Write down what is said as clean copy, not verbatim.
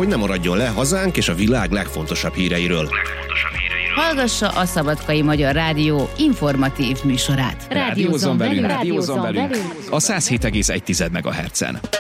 hogy ne maradjon le hazánk és a világ legfontosabb híreiről. Hallgassa a Szabadkai Magyar Rádió informatív műsorát. Rádiózzon velünk a 107,1 MHz-en.